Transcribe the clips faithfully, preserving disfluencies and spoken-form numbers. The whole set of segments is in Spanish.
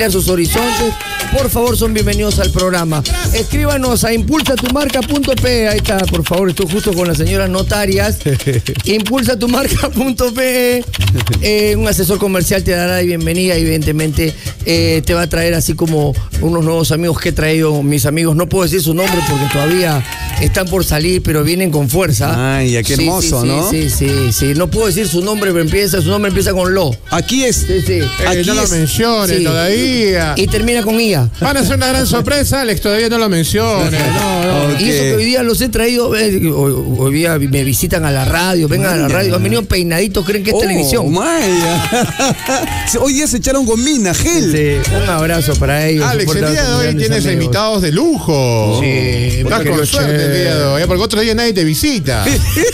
sus horizontes, por favor, son bienvenidos al programa. Escríbanos a impulsa tu marca punto pe, ahí está, por favor, estoy justo con las señoras notarias. impulsa tu marca punto pe, eh, un asesor comercial te dará la bienvenida, evidentemente, eh, te va a traer así como unos nuevos amigos que he traído, mis amigos, no puedo decir su nombre porque todavía están por salir, pero vienen con fuerza. Ay, qué sí, hermoso, sí, ¿no? Sí, sí, sí, sí, no puedo decir su nombre, pero empieza, su nombre empieza con Lo. Aquí es. Sí, sí. Aquí Eh, no lo es. mencione Sí. todavía. Y termina con I A. Van a hacer una gran sorpresa, Alex, todavía no lo mencione. No, no. Ok. Y eso que hoy día los he traído, eh, hoy, hoy día me visitan a la radio, vengan a la radio, han venido peinaditos, creen que es Oh, televisión. Maya. Hoy día se echaron gomina, gel. Sí, un abrazo para ellos. Alex, un el fuerte día de abrazo, hoy grandes tienes amigos. invitados de lujo. Sí, Estás porque con lo suerte che- el día de hoy, porque otro día nadie te visita.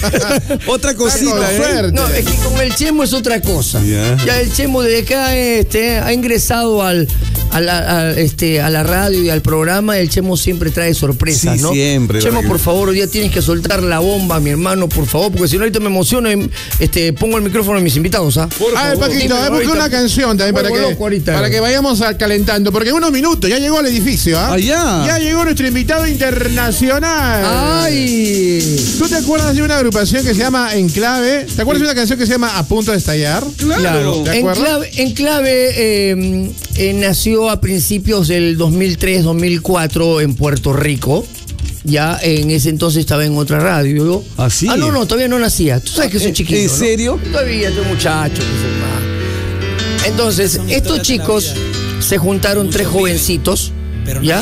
Otra Estás con cosita, ¿eh? suerte. No, es que con el Chemo es otra cosa. Ya. Ya el Chemo desde acá este, ha ingresado al, a, la, a, este, a la radio y al programa. El Chemo siempre trae sorpresas, Sí, ¿no? siempre, Chemo, ¿verdad? por favor, hoy día tienes que soltar la bomba, mi hermano, por favor, porque si no ahorita me emociono y este, pongo el micrófono a mis invitados, ¿ah? A ver, Paquito, Dime, busca ahorita. una canción también para Vuelvo que, loco ahorita. para que vayamos a- calentando, porque en unos minutos ya llegó al edificio, ¿ah? Ah, ya. Ya llegó nuestro invitado internacional. ¡Ay! ¿Tú te acuerdas de una agrupación que se llama Enclave? ¿Te acuerdas de una canción que se llama A Punto de Estallar? Claro. ¿De acuerdo? Enclave, Enclave eh, eh, nació a principios del dos mil tres, dos mil cuatro en Puerto Rico. Ya en ese entonces estaba en otra radio. ¿Ah, sí? Ah, no, no, todavía no nacía. Tú sabes que soy ¿En- chiquito, en ¿no? serio? Todavía soy muchacho. que soy más. Entonces, estos chicos se juntaron tres jovencitos, ¿ya?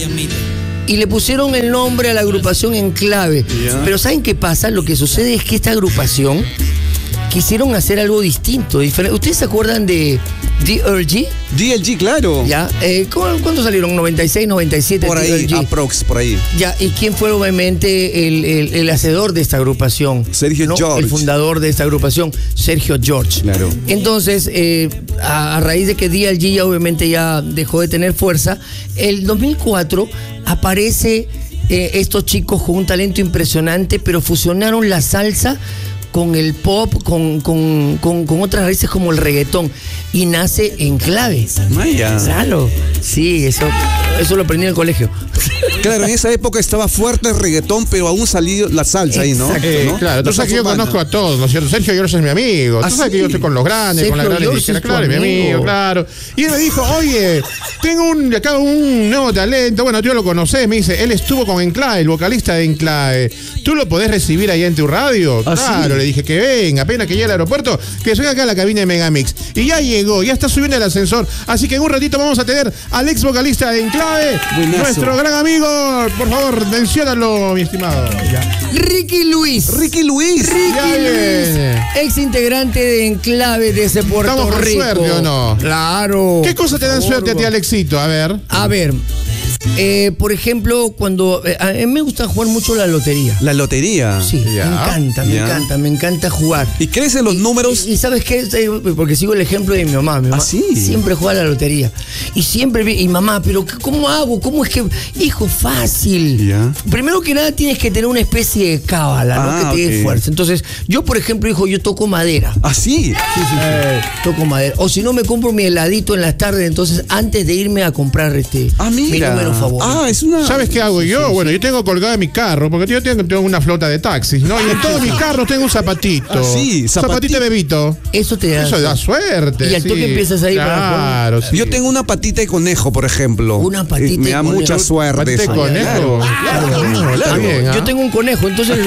Y le pusieron el nombre a la agrupación Enclave. Ya. Pero ¿saben qué pasa? Lo que sucede es que esta agrupación quisieron hacer algo distinto, diferente. ¿Ustedes se acuerdan de D L G? D L G, claro. ¿Ya? Eh, ¿cu- ¿Cuántos salieron? ¿noventa y seis, noventa y siete? Por ahí, D L G. aprox, por ahí. Ya, ¿y quién fue obviamente el, el, el hacedor de esta agrupación? Sergio ¿no? George. El fundador de esta agrupación, Sergio George. Claro. Entonces, eh, a, a raíz de que D L G ya obviamente ya dejó de tener fuerza, el dos mil cuatro aparece eh, estos chicos con un talento impresionante, pero fusionaron la salsa con el pop, con, con, con, con otras raíces como el reggaetón, y nace Enclave. Maya. Claro, sí, eso, eso lo aprendí en el colegio. Claro, en esa época estaba fuerte el reggaetón, pero aún salió la salsa ahí, ¿no? Exacto. Eh, ¿No? claro, tú La sabes que yo salsa conozco urbana. a todos, ¿no es cierto? Sergio George es mi amigo. ¿Ah, Tú sabes sí? que yo estoy con los grandes, con las Sergio grandes George disqueras. es tu Claro, es mi amigo. amigo, claro. Y él me dijo, oye, tengo un, acá un nuevo talento. Bueno, tú lo conoces, me dice, él estuvo con Enclave, el vocalista de Enclave. ¿Tú lo podés recibir allá en tu radio? ¿Ah, claro, sí? le dije que venga, apenas que llegue al aeropuerto, que soy acá a la cabina de Megamix. Y ya llegó, ya está subiendo el ascensor. Así que en un ratito vamos a tener al ex vocalista de Enclave, Buenazo. nuestro gran amigo. Por favor, menciónalo, mi estimado. Ricky Luis. Ricky Luis. Ya viene. Ex integrante de Enclave desde Puerto ¿Estamos con Rico. suerte o no? Claro. ¿Qué cosa te dan Por suerte a ti, favor. Alexito? A ver. A ver, eh, por ejemplo, cuando eh, a mí me gusta jugar mucho la lotería. La lotería. Sí, Ya. me encanta, me Ya. encanta, me encanta jugar. ¿Y crees en los Y- números? Y, y ¿sabes qué? Eh, Porque sigo el ejemplo de mi mamá. Mi mamá ¿Ah, sí? siempre juega a la lotería. Y siempre vi, y mamá, pero ¿cómo hago? ¿Cómo es que? Hijo, fácil. Ya. Primero que nada tienes que tener una especie de cábala, ¿no? Ah, Que te dé ok. fuerza. Entonces, yo, por ejemplo, hijo, yo toco madera. ¿Ah, sí? Sí, sí, sí. Eh, Toco madera. O si no, me compro mi heladito en las tardes, entonces, antes de irme a comprar este Ah, mi mira. número favorito. Ah, es una... ¿Sabes qué hago yo? Bueno, yo tengo colgado en mi carro, porque yo tengo, tengo una flota de taxis, ¿no? Y en todos mis carros tengo un zapatito. Ah, sí, Un zapatito. zapatito de bebito. Eso te da. Eso da suerte. Y al sí. toque empiezas a ir para Claro, sí. Yo tengo una patita de conejo, por ejemplo. Una patita Y me de da conejo. mucha suerte Patita de eso. conejo. Claro, claro, Está claro. bien, ¿ah? Yo tengo un conejo, entonces.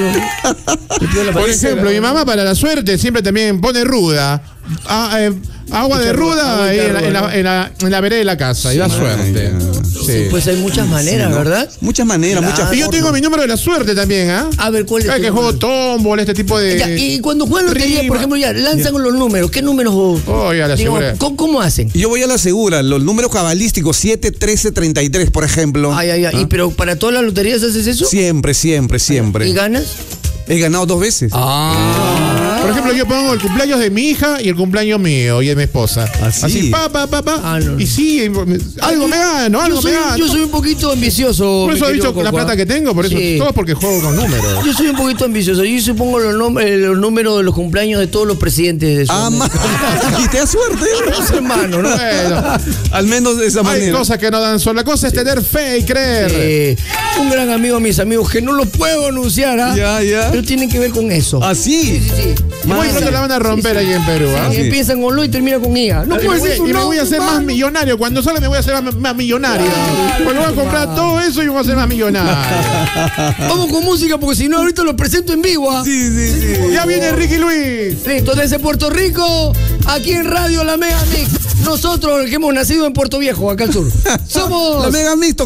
le pido la Por patita. ejemplo, mi mamá para la suerte siempre también pone ruda. Ah, eh, agua de Mucha ruda, ruda agua ahí de en la, en, la, en, la, en la vereda de la casa. Y da Sí, suerte. ya. Sí. Pues hay muchas maneras, Sí, ¿no? ¿verdad? Muchas maneras, Claro. muchas Y yo formas. tengo mi número de la suerte también, ¿ah? A ver, ¿cuál es Cada tu que juego número? tómbola, este tipo de. Ya, y cuando juegan lotería, Rima. por ejemplo, ya lanzan los números. ¿Qué números vos? Oh, ya la digamos, segura. ¿cómo, cómo hacen? Yo voy a la segura, los números cabalísticos, siete, trece, treinta y tres, por ejemplo. Ay, ay, ay. ¿Ah? ¿Y pero para todas las loterías haces eso? Siempre, siempre, siempre. ¿Y ganas? He ganado dos veces. Ah. Por ejemplo, yo pongo el cumpleaños de mi hija y el cumpleaños mío y de mi esposa. Así. Así, pa, pa, pa, pa. Ah, no. Y sí, algo me gano, algo yo soy, me gano. yo soy un poquito ambicioso. Por eso mi he dicho querido la Coco, plata que tengo, por eso Sí. todo porque juego con números. Yo soy un poquito ambicioso. Yo supongo los, nom- eh, los números de los cumpleaños de todos los presidentes de Ah, ma- y te da suerte. Dos hermanos, ¿no? Bueno, Al menos de esa hay manera. cosas que no dan sol. La cosa es tener fe y creer. Eh, un gran amigo de mis amigos que no lo puedo anunciar, ¿ah? Ya, ya. Pero tienen que ver con eso. Así. Sí, sí, sí. Y muy pronto la van a romper ahí en Perú. ¿ah? Y sí. empiezan con lo y termina con I A. No Y me puedes voy, decir su y me voy a nombre, hacer más hermano. millonario. Cuando sale me voy a hacer más, más millonario. Porque voy a comprar todo eso y me voy a hacer más millonario. Vamos con música porque si no ahorita lo presento en vivo, ¿ah? Sí, sí, sí. Ya viene Ricky Luis. Listo, desde Puerto Rico, aquí en Radio La Mega Mix. Nosotros que hemos nacido en Puerto Viejo, acá al sur. Somos La Mega Mix